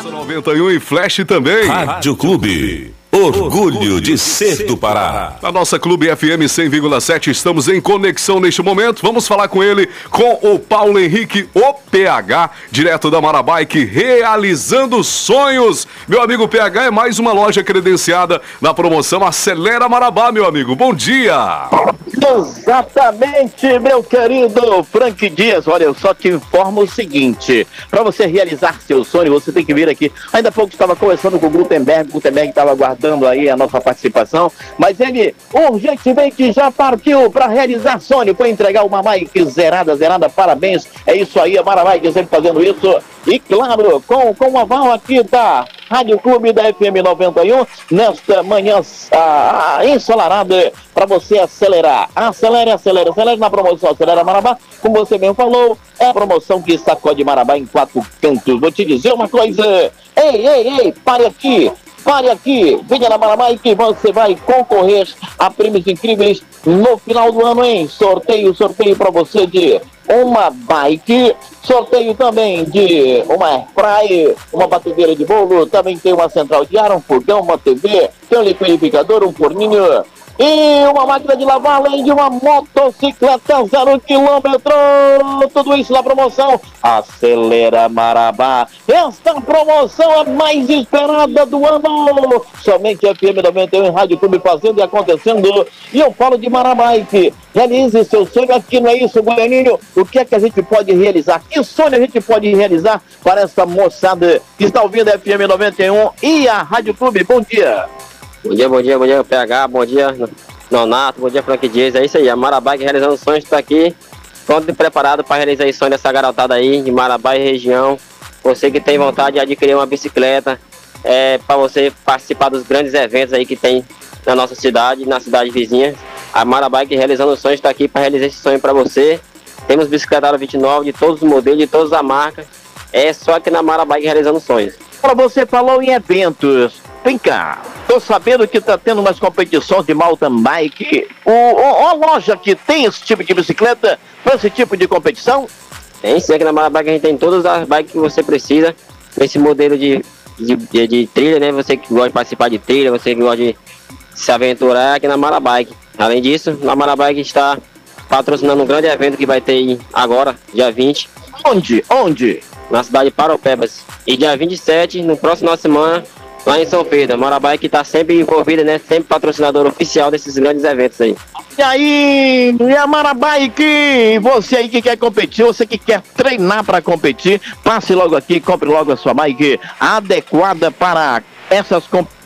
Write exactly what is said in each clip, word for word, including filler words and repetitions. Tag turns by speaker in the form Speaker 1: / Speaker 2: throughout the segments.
Speaker 1: noventa e um e Flash também.
Speaker 2: Rádio Clube. Orgulho de ser do Pará.
Speaker 1: Na nossa Clube F M cem vírgula sete, estamos em conexão neste momento. Vamos falar com ele, com o Paulo Henrique, o P H, direto da Marabike, realizando sonhos. Meu amigo P H é mais uma loja credenciada na promoção Acelera Marabá, meu amigo. Bom dia!
Speaker 3: Exatamente, meu querido Frank Dias. Olha, eu só te informo o seguinte: para você realizar seu sonho, você tem que vir aqui. Ainda há pouco estava conversando com o Gutenberg, o Gutenberg estava aguardando aí a nossa participação, mas ele urgentemente já partiu para realizar sonho, para entregar uma Marabike zerada, zerada. Parabéns, é isso aí, a Marabike sempre fazendo isso. E claro, com, com o aval aqui da Rádio Clube da F M noventa e um, nesta manhã ah, ensolarada, para você acelerar. Acelere, acelere, acelere na promoção Acelera Marabá. Como você mesmo falou, é a promoção que sacode Marabá em quatro cantos. Vou te dizer uma coisa: ei, ei, ei, pare aqui. Pare aqui, venha na Marabá que você vai concorrer a prêmios incríveis no final do ano, hein? Sorteio, sorteio para você de uma bike, sorteio também de uma airfryer, uma batedeira de bolo, também tem uma central de ar, um fogão, uma T V, tem um liquidificador, um forninho e uma máquina de lavar, além de uma motocicleta zero quilômetro. Tudo isso na promoção Acelera Marabá. Esta promoção é a mais esperada do ano. Somente F M noventa e um em Rádio Clube fazendo e acontecendo. E eu falo de Marabike. Realize seu sonho aqui, não é isso, Goianinho? O que é que a gente pode realizar? Que sonho a gente pode realizar para essa moçada que está ouvindo a F M noventa e um e a Rádio Clube? Bom dia.
Speaker 4: Bom dia, bom dia, bom dia, P H, bom dia, Nonato, bom dia, Frank Dias. É isso aí, a Marabike realizando sonhos, está aqui, pronto e preparado para realizar o sonho dessa garotada aí, de Marabá e região. Você que tem vontade de adquirir uma bicicleta, é, para você participar dos grandes eventos aí que tem na nossa cidade, na cidade vizinha. A Marabike realizando sonhos está aqui para realizar esse sonho para você. Temos bicicleta vinte e nove de todos os modelos, de todas as marcas. É só aqui na Marabike realizando sonhos.
Speaker 3: Para você falou em eventos. Vem cá, tô sabendo que tá tendo umas competições de mountain bike. O, o, a loja que tem esse tipo de bicicleta para esse tipo de competição?
Speaker 4: Tem sim, aqui na Marabike a gente tem todas as bikes que você precisa. Esse modelo de, de, de, de trilha, né? Você que gosta de participar de trilha, você que gosta de se aventurar aqui na Marabike. Além disso, na Marabike está patrocinando um grande evento que vai ter agora, dia vinte.
Speaker 3: Onde? Onde?
Speaker 4: Na cidade de Paropebas. E dia vinte e sete, no próximo semana, lá em São Pedro. A Marabike está sempre envolvida, né? Sempre patrocinador oficial desses grandes eventos aí.
Speaker 3: E aí, e a Marabike? Você aí que quer competir, você que quer treinar para competir, passe logo aqui, compre logo a sua bike adequada para essas competições.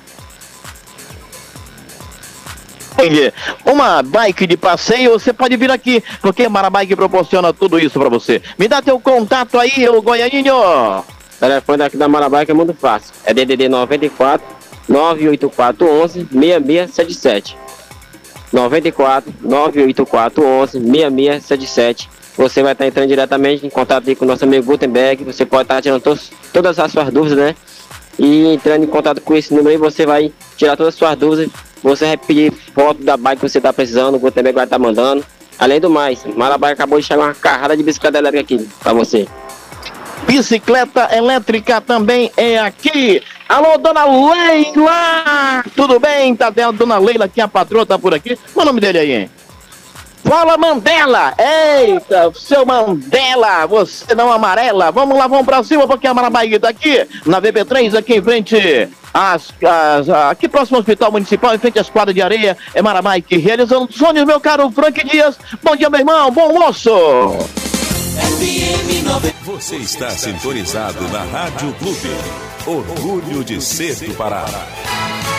Speaker 3: Uma bike de passeio, você pode vir aqui, porque a Marabike proporciona tudo isso para você. Me dá teu contato aí, ô Goianinho.
Speaker 4: O telefone daqui da Marabike é muito fácil. É D D D noventa e quatro, nove oito quatro, onze, seis seis sete sete. noventa e quatro, nove oito quatro, onze, seis seis sete sete. Você vai estar entrando diretamente em contato aí com o nosso amigo Gutenberg. Você pode estar tirando tos, todas as suas dúvidas, né? E entrando em contato com esse número aí, você vai tirar todas as suas dúvidas. Você vai pedir foto da bike que você está precisando, o Gutenberg vai estar mandando. Além do mais, Marabike acabou de chegar uma carrada de bicicleta elétrica aqui para você.
Speaker 3: Bicicleta elétrica também é aqui. Alô, dona Leila! Tudo bem? Tá dela, dona Leila, que a patroa tá por aqui. Qual o nome dele aí, hein? Fala, Mandela! Eita, seu Mandela, você não amarela. Vamos lá, vamos pra cima, porque a Marabike tá aqui, na V P três, aqui em frente, às, às, aqui próximo ao Hospital Municipal, em frente às quadras de areia, é Marabike, realizando sonhos, meu caro Frank Dias. Bom dia, meu irmão, bom almoço!
Speaker 2: Você está sintonizado na Rádio Clube. Orgulho de ser do Pará.